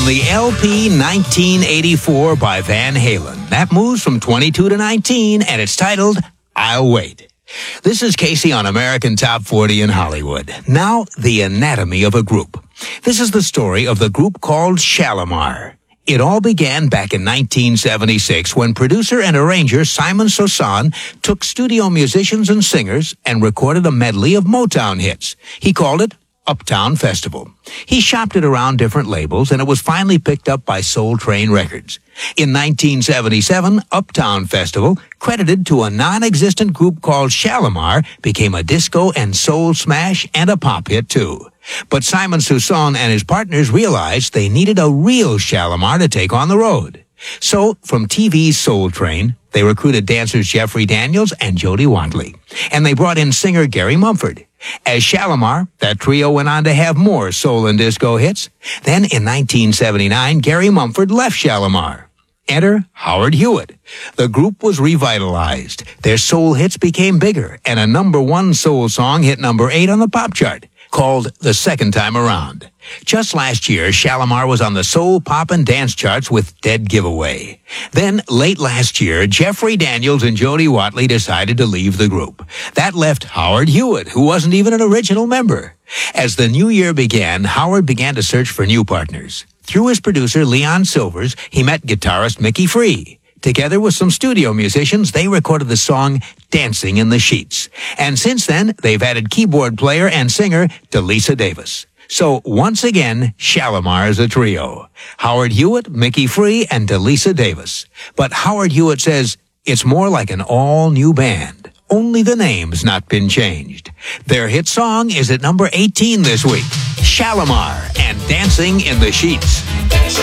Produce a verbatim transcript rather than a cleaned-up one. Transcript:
from the L P nineteen eighty-four by Van Halen. That moves from twenty-two to nineteen, and it's titled, I'll Wait. This is Casey on American Top forty in Hollywood. Now, the anatomy of a group. This is the story of the group called Shalamar. It all began back in nineteen seventy-six when producer and arranger Simon Soussan took studio musicians and singers and recorded a medley of Motown hits. He called it Uptown Festival. He shopped it around different labels, and it was finally picked up by Soul Train Records. In nineteen seventy-seven, Uptown Festival, credited to a non-existent group called Shalamar, became a disco and soul smash and a pop hit too. But Simon Soussan and his partners realized they needed a real Shalamar to take on the road. So, from T V's Soul Train, they recruited dancers Jeffrey Daniels and Jody Watley. And they brought in singer Gary Mumford. As Shalamar, that trio went on to have more soul and disco hits. Then, in nineteen seventy-nine, Gary Mumford left Shalamar. Enter Howard Hewitt. The group was revitalized. Their soul hits became bigger, and a number one soul song hit number eight on the pop chart, called The Second Time Around. Just last year, Shalamar was on the soul, pop, and dance charts with Dead Giveaway. Then, late last year, Jeffrey Daniels and Jody Watley decided to leave the group. That left Howard Hewitt, who wasn't even an original member. As the new year began, Howard began to search for new partners. Through his producer, Leon Silvers, he met guitarist Mickey Free. Together with some studio musicians, they recorded the song Dancing in the Sheets. And since then, they've added keyboard player and singer Delisa Davis. So, once again, Shalamar is a trio. Howard Hewitt, Mickey Free, and Delisa Davis. But Howard Hewitt says it's more like an all-new band. Only the name's not been changed. Their hit song is at number eighteen this week. Shalamar and Dancing in the Sheets.